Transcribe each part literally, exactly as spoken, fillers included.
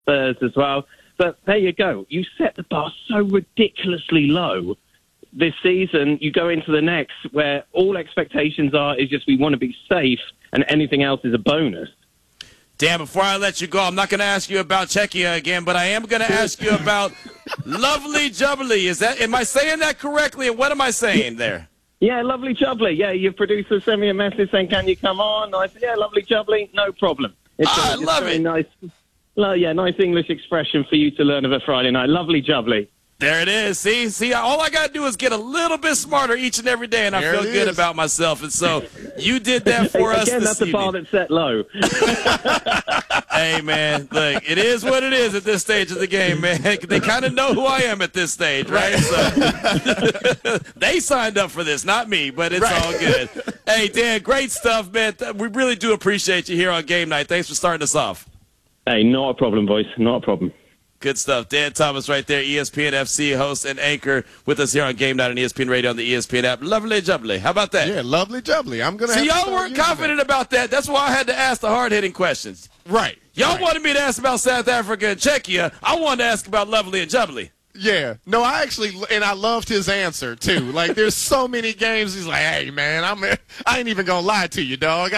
Spurs as well. But there you go. You set the bar so ridiculously low this season. You go into the next where all expectations are is just we want to be safe and anything else is a bonus. Dan, before I let you go, I'm not going to ask you about Czechia again, but I am going to ask you about Lovely Jubbly. Is that, am I saying that correctly? And what am I saying there? Yeah, Lovely Jubbly. Yeah, your producer sent me a message saying, can you come on? I said, yeah, Lovely Jubbly, no problem. It's I a, it's love very it. Nice, well, yeah, nice English expression for you to learn of a Friday night. Lovely Jubbly. There it is. See, see, all I got to do is get a little bit smarter each and every day, and I there feel good is. about myself. And so you did that for us Again, this that's a bar evening. that's set low. Hey, man, look, it is what it is at this stage of the game, man. They kind of know who I am at this stage, right? So they signed up for this, not me, but it's right. all good. Hey, Dan, great stuff, man. We really do appreciate you here on Game Night. Thanks for starting us off. Hey, not a problem, boys. Not a problem. Good stuff. Dan Thomas right there, E S P N F C host and anchor with us here on Game Night on E S P N Radio on the E S P N app. Lovely Jubbly. How about that? Yeah, Lovely Jubbly. I'm gonna. See, have to y'all start weren't using confident that. about that. That's why I had to ask the hard-hitting questions. Right. Y'all right. wanted me to ask about South Africa and Czechia. I wanted to ask about Lovely and Jubbly. Yeah. No, I actually, and I loved his answer too. Like, there's so many games. He's like, hey, man, I'm, I ain't even gonna lie to you, dog.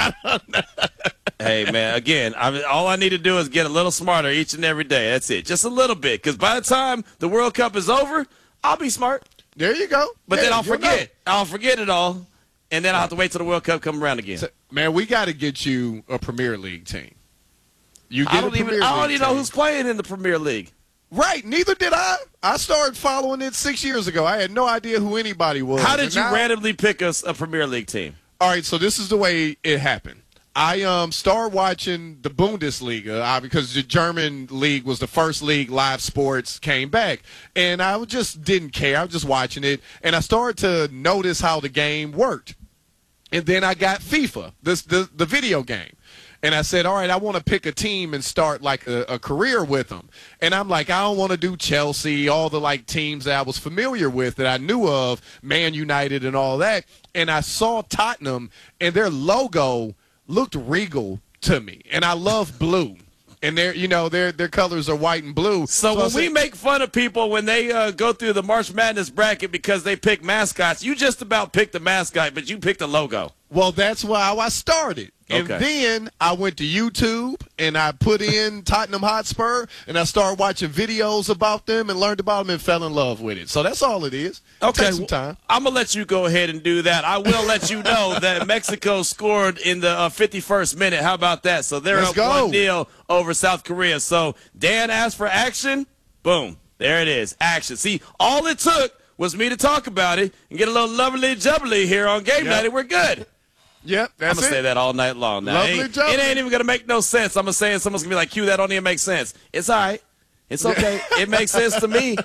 Hey, man, again, I mean, all I need to do is get a little smarter each and every day. That's it. Just a little bit. Because by the time the World Cup is over, I'll be smart. There you go. But yeah, then I'll you'll forget. know. I'll forget it all. And then I'll have to wait till the World Cup come around again. So, man, we got to get you a Premier League team. You get I a don't Premier even, I don't League even know team. who's playing in the Premier League. Right, neither did I. I started following it six years ago. I had no idea who anybody was. How did And you now, randomly pick us a Premier League team? All right, so this is the way it happened. I um started watching the Bundesliga uh, because the German league was the first league live sports came back, and I just didn't care. I was just watching it, and I started to notice how the game worked. And then I got FIFA, this the the video game. And I said, all right, I want to pick a team and start like a, a career with them. And I'm like, I don't want to do Chelsea, all the like teams that I was familiar with that I knew of, Man United and all that. And I saw Tottenham, and their logo looked regal to me. And I love blue. And their, you know, their their colors are white and blue. So, so when we make fun of people when they uh, go through the March Madness bracket because they pick mascots, you just about picked the mascot, but you picked the logo. Well, that's why I started. And Okay. then I went to YouTube and I put in Tottenham Hotspur and I started watching videos about them and learned about them and fell in love with it. So that's all it is. Okay, Take some time. I'm going to let you go ahead and do that. I will let you know that Mexico scored in the uh, fifty-first minute. How about that? So they're Let's up go. one nil over South Korea. So Dan asked for action. Boom. There it is. Action. See, all it took was me to talk about it and get a little lovely jubbly here on Game Yep. Night, and we're good. Yep, I'm that's going to it. say that all night long. Now, Lovely it, ain't, jubbly. it ain't even going to make no sense. I'm going to say it. Someone's going to be like, Q, that don't even make sense. It's all right. It's okay. It makes sense to me.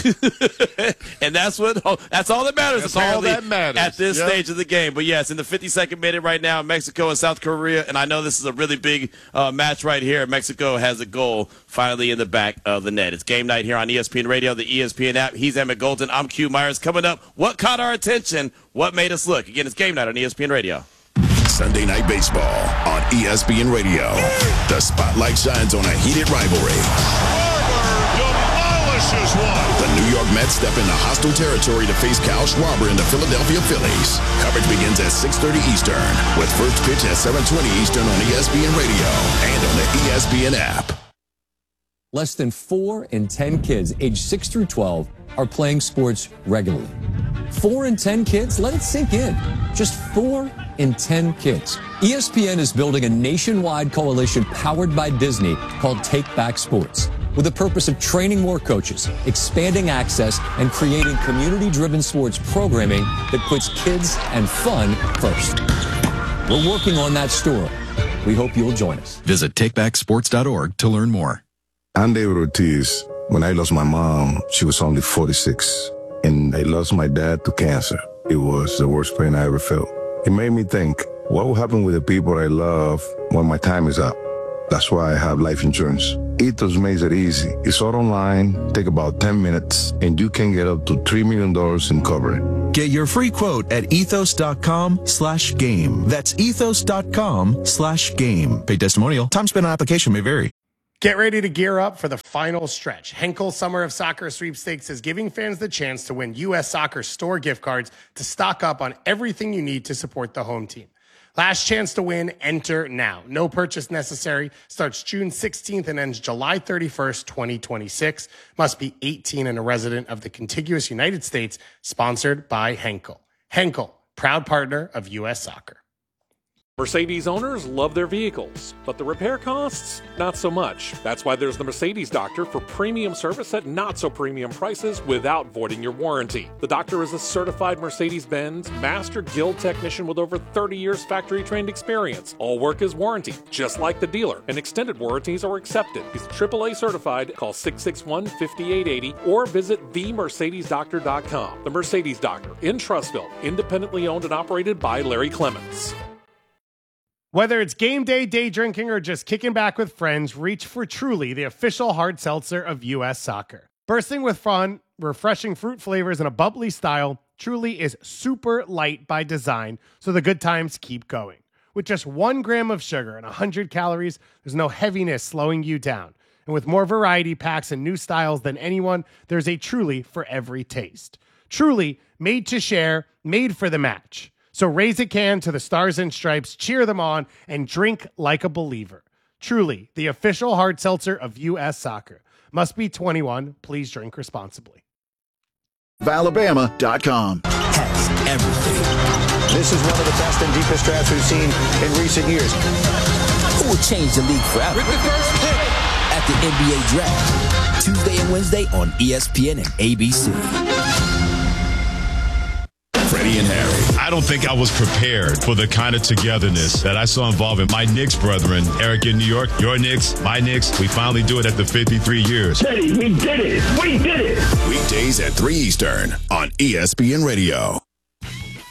And that's what that's all that matters, That's all apparently, that matters. at this Yep. stage of the game. But, yes, in the fifty-second minute right now, Mexico and South Korea, and I know this is a really big uh, match right here. Mexico has a goal finally in the back of the net. It's Game Night here on E S P N Radio, the E S P N app. He's Emmett Golden. I'm Q Myers. Coming up, what caught our attention? What made us look? Again, it's Game Night on E S P N Radio. Sunday Night Baseball on E S P N Radio. The spotlight shines on a heated rivalry. Demolishes one. The New York Mets step into hostile territory to face Kyle Schwarber and the Philadelphia Phillies. Coverage begins at six thirty Eastern with first pitch at seven twenty Eastern on E S P N Radio and on the E S P N app. Less than four in ten kids aged six through twelve are playing sports regularly. Four in ten kids? Let it sink in. Just four in ten kids. E S P N is building a nationwide coalition powered by Disney called Take Back Sports, with the purpose of training more coaches, expanding access, and creating community-driven sports programming that puts kids and fun first. We're working on that story. We hope you'll join us. Visit take back sports dot org to learn more. I'm David Ortiz. When I lost my mom, she was only forty-six, and I lost my dad to cancer. It was the worst pain I ever felt. It made me think, what will happen with the people I love when my time is up? That's why I have life insurance. Ethos makes it easy. It's all online, take about ten minutes, and you can get up to three million dollars in coverage. Get your free quote at ethos dot com slash game. That's ethos dot com slash game. Paid testimonial. Time spent on application may vary. Get ready to gear up for the final stretch. Henkel Summer of Soccer Sweepstakes is giving fans the chance to win U S Soccer store gift cards to stock up on everything you need to support the home team. Last chance to win, enter now. No purchase necessary. Starts June sixteenth and ends July thirty-first, twenty twenty-six. Must be eighteen and a resident of the contiguous United States. Sponsored by Henkel. Henkel, proud partner of U S Soccer. Mercedes owners love their vehicles, but the repair costs, not so much. That's why there's the Mercedes Doctor for premium service at not so premium prices without voiding your warranty. The Doctor is a certified Mercedes-Benz Master Guild technician with over thirty years factory trained experience. All work is warranty, just like the dealer, and extended warranties are accepted. He's triple A certified. Call six six one, five eight eight zero or visit the mercedes doctor dot com. The Mercedes Doctor in Trussville, independently owned and operated by Larry Clements. Whether it's game day, day drinking, or just kicking back with friends, reach for Truly, the official hard seltzer of U S Soccer. Bursting with fun, refreshing fruit flavors, and a bubbly style, Truly is super light by design, so the good times keep going. With just one gram of sugar and one hundred calories, there's no heaviness slowing you down. And with more variety packs and new styles than anyone, there's a Truly for every taste. Truly, made to share, made for the match. So raise a can to the Stars and Stripes, cheer them on, and drink like a believer. Truly, the official hard seltzer of U S Soccer. Must be twenty-one. Please drink responsibly. Alabama dot com has everything. This is one of the best and deepest drafts we've seen in recent years. Who will change the league forever? With the first pick at the N B A Draft, Tuesday and Wednesday on E S P N and A B C. Freddie and Harry. I don't think I was prepared for the kind of togetherness that I saw involving my Knicks brethren. Eric in New York, your Knicks, my Knicks. We finally do it after fifty-three years. Teddy, we did it. We did it. Weekdays at three Eastern on E S P N Radio.